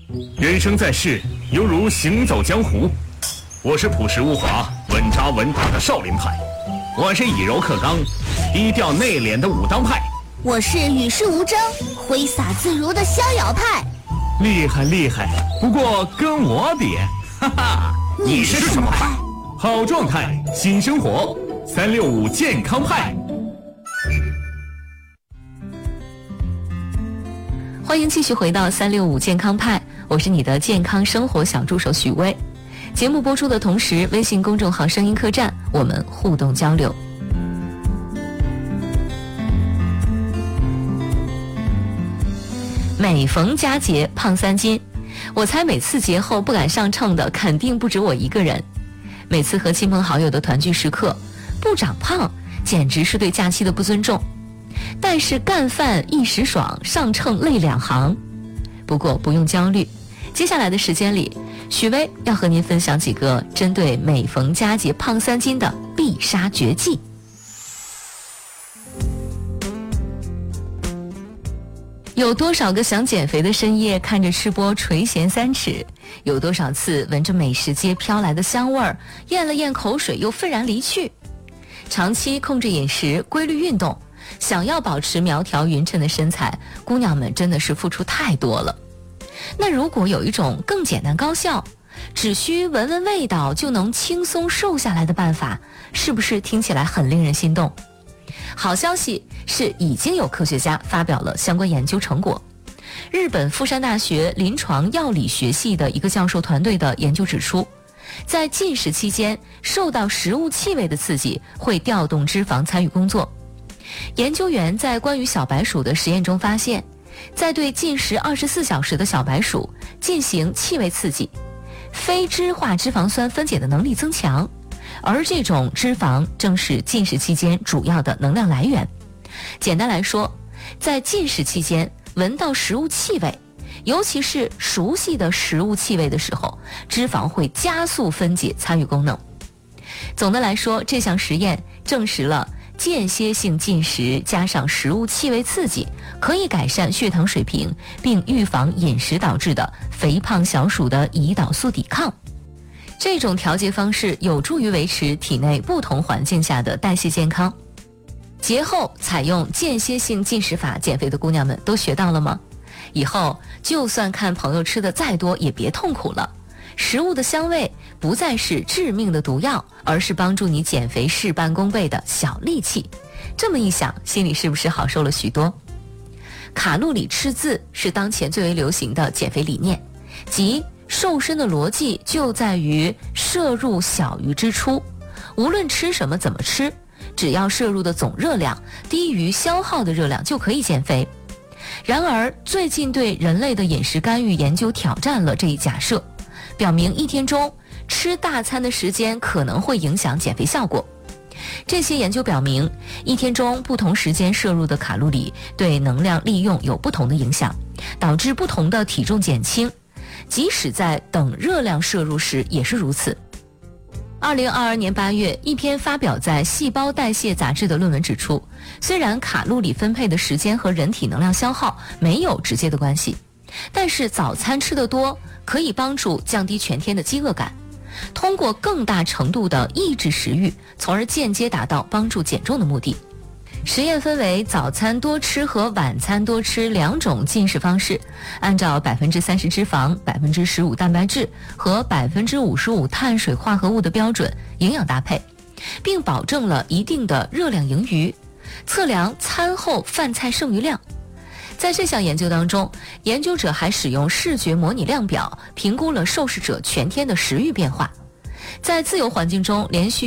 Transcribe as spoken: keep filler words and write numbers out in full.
人生在世，犹如行走江湖。我是朴实无华、稳扎稳打的少林派，我是以柔克刚、低调内敛的武当派， 我是与世无争、挥洒自如的逍遥派。 厉害厉害，不过跟我比，哈哈， 你是什么派？ 好状态，新生活，三六五健康派。 欢迎继续回到三六五健康派，我是你的健康生活小助手许巍。节目播出的同时，微信公众号声音客栈我们互动交流。每逢佳节胖三斤，我猜每次节后不敢上秤的肯定不止我一个人。每次和亲朋好友的团聚时刻，不长胖简直是对假期的不尊重。但是干饭一时爽，上秤泪两行。不过不用焦虑，接下来的时间里，许巍要和您分享几个针对每逢佳节胖三斤的必杀绝技。有多少个想减肥的深夜看着吃播垂涎三尺？有多少次闻着美食街飘来的香味儿，咽了咽口水又愤然离去？长期控制饮食，规律运动，想要保持苗条匀称的身材，姑娘们真的是付出太多了。那如果有一种更简单高效，只需闻闻味道就能轻松瘦下来的办法，是不是听起来很令人心动？好消息是，已经有科学家发表了相关研究成果。日本富山大学临床药理学系的一个教授团队的研究指出，在进食期间受到食物气味的刺激，会调动脂肪参与工作。研究员在关于小白鼠的实验中发现，在对进食二十四小时的小白鼠进行气味刺激，非脂化脂肪酸分解的能力增强，而这种脂肪正是进食期间主要的能量来源。简单来说，在进食期间闻到食物气味，尤其是熟悉的食物气味的时候，脂肪会加速分解参与功能。总的来说，这项实验证实了间歇性进食加上食物气味刺激，可以改善血糖水平，并预防饮食导致的肥胖小鼠的胰岛素抵抗。这种调节方式有助于维持体内不同环境下的代谢健康。节后采用间歇性进食法减肥的姑娘们都学到了吗？以后就算看朋友吃的再多也别痛苦了，食物的香味不再是致命的毒药，而是帮助你减肥事半功倍的小利器。这么一想，心里是不是好受了许多？卡路里赤字是当前最为流行的减肥理念，即瘦身的逻辑就在于摄入小于支出，无论吃什么怎么吃，只要摄入的总热量低于消耗的热量就可以减肥。然而最近对人类的饮食干预研究挑战了这一假设，表明一天中吃大餐的时间可能会影响减肥效果。这些研究表明，一天中不同时间摄入的卡路里对能量利用有不同的影响，导致不同的体重减轻，即使在等热量摄入时也是如此。二零二二年八月，一篇发表在《细胞代谢》杂志的论文指出，虽然卡路里分配的时间和人体能量消耗没有直接的关系，但是早餐吃得多可以帮助降低全天的饥饿感，通过更大程度的抑制食欲，从而间接达到帮助减重的目的。实验分为早餐多吃和晚餐多吃两种进食方式，按照百分之三十脂肪、百分之十五蛋白质和百分之五十五碳水化合物的标准营养搭配，并保证了一定的热量盈余，测量餐后饭菜剩余量。在这项研究当中，研究者还使用视觉模拟量表评估了受试者全天的食欲变化。在自由环境中连续